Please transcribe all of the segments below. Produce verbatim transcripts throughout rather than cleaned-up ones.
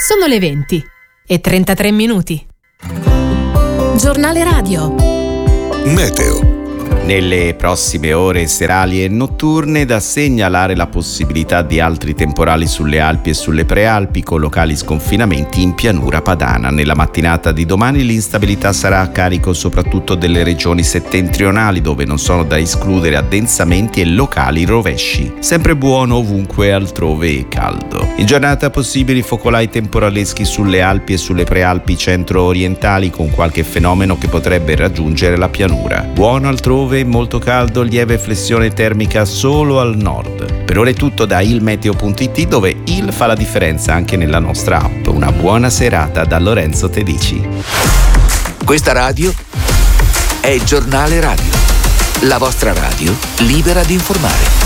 Sono le venti e trentatré minuti. Giornale radio. Meteo. Nelle prossime ore serali e notturne da segnalare la possibilità di altri temporali sulle Alpi e sulle Prealpi con locali sconfinamenti in pianura padana. Nella mattinata di domani l'instabilità sarà a carico soprattutto delle regioni settentrionali dove non sono da escludere addensamenti e locali rovesci. Sempre buono ovunque altrove e caldo. In giornata possibili focolai temporaleschi sulle Alpi e sulle Prealpi centro-orientali con qualche fenomeno che potrebbe raggiungere la pianura. Buono altrove, molto caldo, lieve flessione termica solo al nord. Per ora è tutto da il meteo punto it, dove il fa la differenza anche nella nostra app. Una buona serata da Lorenzo Tedici. Questa radio è Giornale Radio, la vostra radio libera di informare.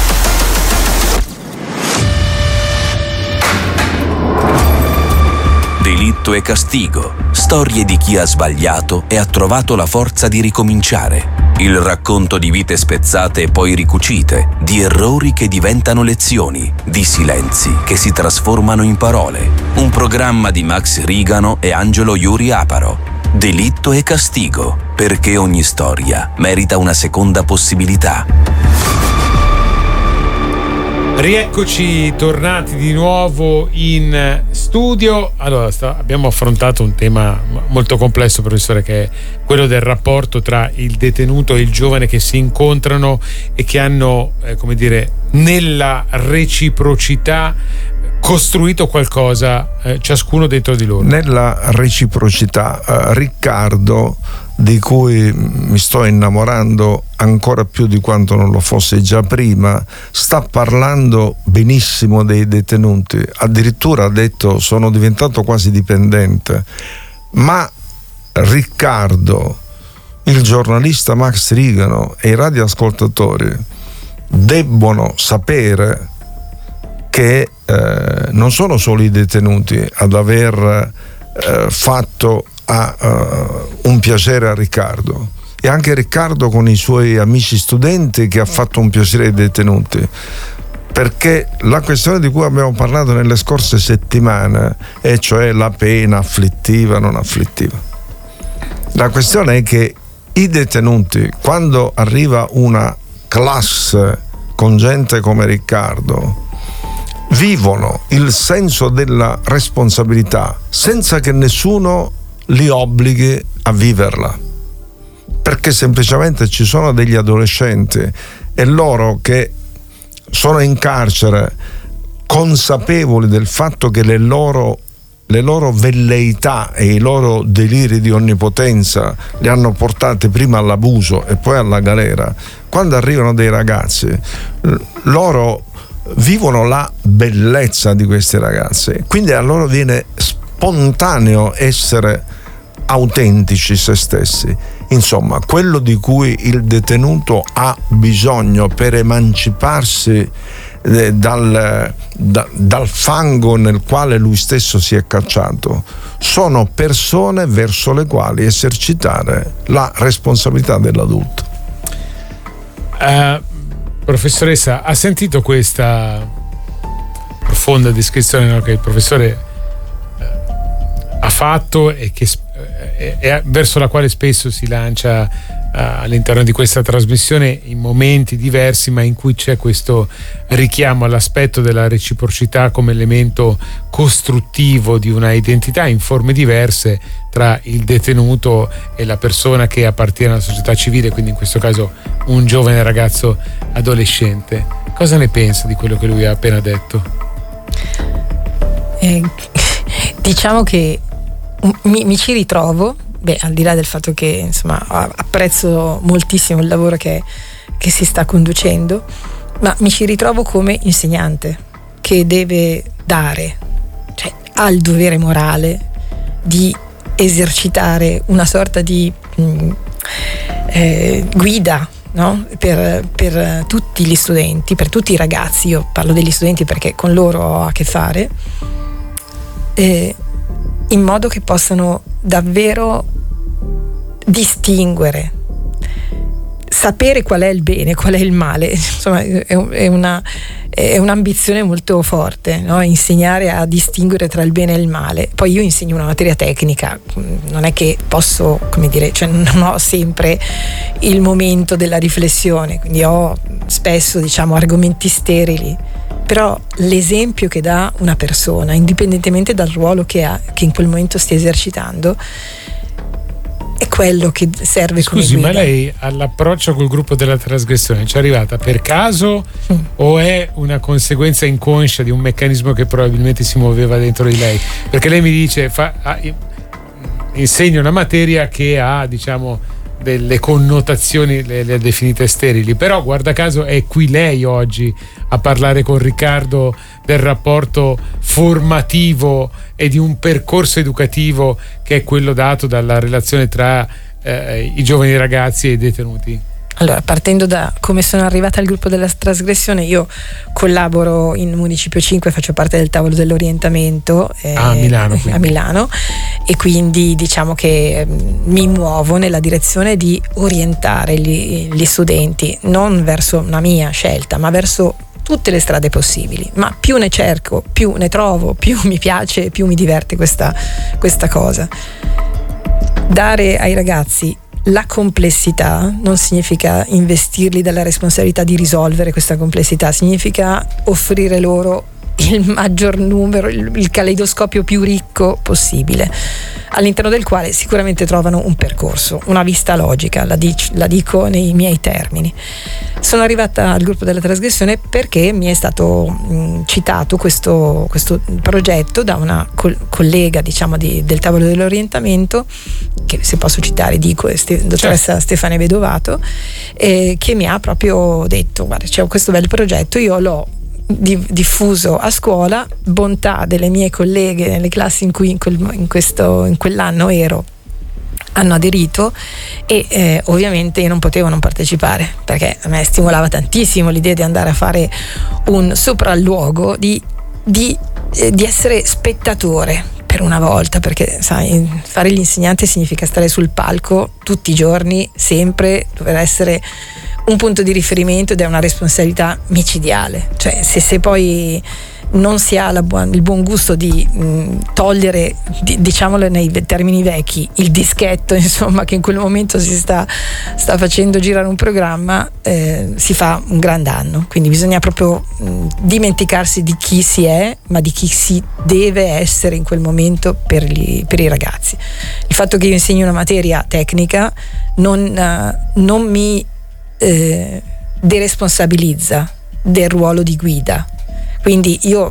Delitto e castigo, storie di chi ha sbagliato e ha trovato la forza di ricominciare. Il racconto di vite spezzate e poi ricucite, di errori che diventano lezioni, di silenzi che si trasformano in parole. Un programma di Max Rigano e Angelo Iuri Aparo. Delitto e castigo, perché ogni storia merita una seconda possibilità. Rieccoci tornati di nuovo in studio. Allora, sta, abbiamo affrontato un tema molto complesso, professore, che è quello del rapporto tra il detenuto e il giovane che si incontrano e che hanno, eh, come dire, nella reciprocità costruito qualcosa, eh, ciascuno dentro di loro. Nella reciprocità, eh, Riccardo, di cui mi sto innamorando ancora più di quanto non lo fosse già prima, sta parlando benissimo dei detenuti, addirittura ha detto sono diventato quasi dipendente. Ma Riccardo, il giornalista Max Rigano e i radioascoltatori debbono sapere che eh, non sono solo i detenuti ad aver eh, fatto a, uh, un piacere a Riccardo, e anche Riccardo con i suoi amici studenti che ha fatto un piacere ai detenuti, perché la questione di cui abbiamo parlato nelle scorse settimane, e cioè la pena afflittiva non afflittiva, la questione è che i detenuti, quando arriva una classe con gente come Riccardo, vivono il senso della responsabilità senza che nessuno li obblighi a viverla, perché semplicemente ci sono degli adolescenti e loro che sono in carcere consapevoli del fatto che le loro le loro velleità e i loro deliri di onnipotenza li hanno portati prima all'abuso e poi alla galera. Quando arrivano dei ragazzi, loro vivono la bellezza di questi ragazzi, quindi a loro viene spontaneo essere autentici se stessi. Insomma, quello di cui il detenuto ha bisogno per emanciparsi eh, dal, da, dal fango nel quale lui stesso si è cacciato sono persone verso le quali esercitare la responsabilità dell'adulto. Uh, professoressa, ha sentito questa profonda descrizione, no, che il professore uh, ha fatto e che e, e verso la quale spesso si lancia uh, all'interno di questa trasmissione in momenti diversi, ma in cui c'è questo richiamo all'aspetto della reciprocità come elemento costruttivo di una identità in forme diverse tra il detenuto e la persona che appartiene alla società civile, quindi in questo caso un giovane ragazzo adolescente. Cosa ne pensa di quello che lui ha appena detto? Eh, diciamo che mi, mi ci ritrovo, beh, al di là del fatto che insomma apprezzo moltissimo il lavoro che, che si sta conducendo, ma mi ci ritrovo come insegnante che deve dare, cioè ha il dovere morale di esercitare una sorta di mh, eh, guida, no? per, per tutti gli studenti, per tutti i ragazzi. Io parlo degli studenti perché con loro ho a che fare, eh, in modo che possano davvero distinguere, sapere qual è il bene, qual è il male. Insomma, è una, è un'ambizione molto forte, no? Insegnare a distinguere tra il bene e il male. Poi io insegno una materia tecnica, non è che posso, come dire, cioè non ho sempre il momento della riflessione, quindi ho spesso, diciamo, argomenti sterili, però l'esempio che dà una persona, indipendentemente dal ruolo che ha, che in quel momento stia esercitando, è quello che serve. Scusi, come guida. Ma lei all'approccio col gruppo della trasgressione ci è arrivata per caso mm. o è una conseguenza inconscia di un meccanismo che probabilmente si muoveva dentro di lei? Perché lei mi dice fa, ah, insegna una materia che ha, diciamo, delle connotazioni, le, le ha definite sterili, però guarda caso è qui lei oggi a parlare con Riccardo del rapporto formativo e di un percorso educativo che è quello dato dalla relazione tra eh, i giovani ragazzi e i detenuti. Allora, partendo da come sono arrivata al gruppo della trasgressione, io collaboro in Municipio cinque, faccio parte del tavolo dell'orientamento eh, ah, a Milano, a Milano, e quindi diciamo che eh, mi muovo nella direzione di orientare gli, gli studenti non verso una mia scelta, ma verso tutte le strade possibili. Ma più ne cerco, più ne trovo, più mi piace, più mi diverte questa, questa cosa. Dare ai ragazzi la complessità non significa investirli dalla responsabilità di risolvere questa complessità, significa offrire loro il maggior numero, il, il caleidoscopio più ricco possibile, all'interno del quale sicuramente trovano un percorso, una vista logica, la, dic- la dico nei miei termini. Sono arrivata al gruppo della trasgressione perché mi è stato mh, citato questo, questo progetto da una col- collega, diciamo, di, del tavolo dell'orientamento, che se posso citare dico è Ste- dottoressa certo. Stefania Vedovato, eh, che mi ha proprio detto: guarda, c'è questo bel progetto, io l'ho diffuso a scuola, bontà delle mie colleghe nelle classi in cui in, quel, in, questo, in quell'anno ero, hanno aderito, e eh, ovviamente io non potevo non partecipare, perché a me stimolava tantissimo l'idea di andare a fare un sopralluogo, di, di, eh, di essere spettatore per una volta, perché sai, fare l'insegnante significa stare sul palco tutti i giorni, sempre, dover essere un punto di riferimento, ed è una responsabilità micidiale. Cioè se, se poi non si ha la buon, il buon gusto di mh, togliere, di, diciamolo nei termini vecchi, il dischetto, insomma, che in quel momento si sta, sta facendo girare un programma, eh, si fa un gran danno. Quindi bisogna proprio mh, dimenticarsi di chi si è, ma di chi si deve essere in quel momento per, gli, per i ragazzi. Il fatto che io insegni una materia tecnica non, uh, non mi Eh, deresponsabilizza del ruolo di guida. Quindi io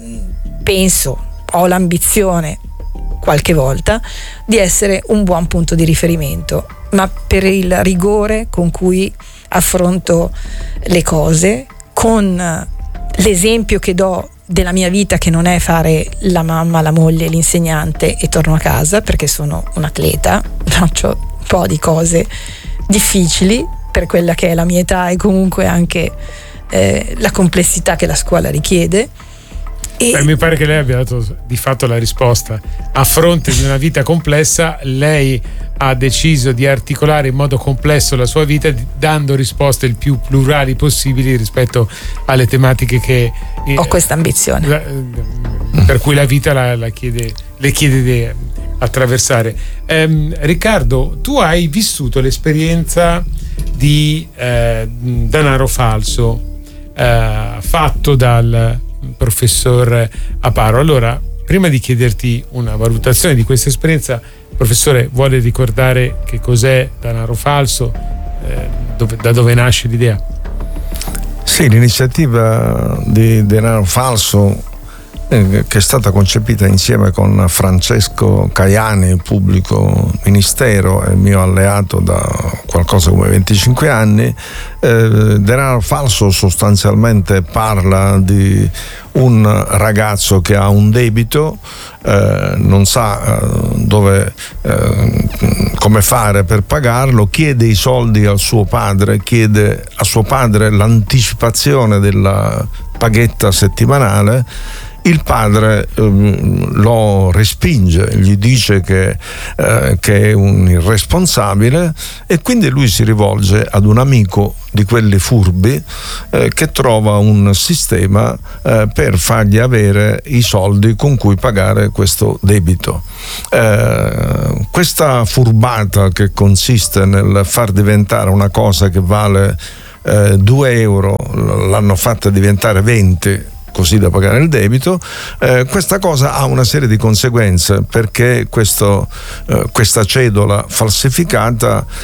penso, ho l'ambizione qualche volta di essere un buon punto di riferimento, ma per il rigore con cui affronto le cose, con l'esempio che do della mia vita, che non è fare la mamma, la moglie, l'insegnante e torno a casa, perché sono un atleta, faccio un po' di cose difficili per quella che è la mia età e comunque anche eh, la complessità che la scuola richiede. E Beh, mi pare che lei abbia dato di fatto la risposta. A fronte di una vita complessa, lei ha deciso di articolare in modo complesso la sua vita, dando risposte il più plurali possibili rispetto alle tematiche che eh, ho questa ambizione, la, per cui la vita la, la chiede, le chiede di attraversare. ehm, Riccardo, tu hai vissuto l'esperienza di eh, denaro falso eh, fatto dal professor Aparo. Allora, prima di chiederti una valutazione di questa esperienza, professore, vuole ricordare che cos'è denaro falso, eh, dove, da dove nasce l'idea? Sì, l'iniziativa di denaro falso, eh, che è stata concepita insieme con Francesco Caiani, pubblico ministero e mio alleato da qualcosa come venticinque anni. eh, denaro falso sostanzialmente parla di un ragazzo che ha un debito, eh, non sa eh, dove, eh, come fare per pagarlo, chiede i soldi al suo padre, chiede a suo padre l'anticipazione della paghetta settimanale. Il padre ehm, lo respinge, gli dice che, eh, che è un irresponsabile, e quindi lui si rivolge ad un amico di quelli furbi eh, che trova un sistema eh, per fargli avere i soldi con cui pagare questo debito. Eh, questa furbata, che consiste nel far diventare una cosa che vale eh, due euro, l'hanno fatta diventare venti, così da pagare il debito, eh, questa cosa ha una serie di conseguenze, perché questo, eh, questa cedola falsificata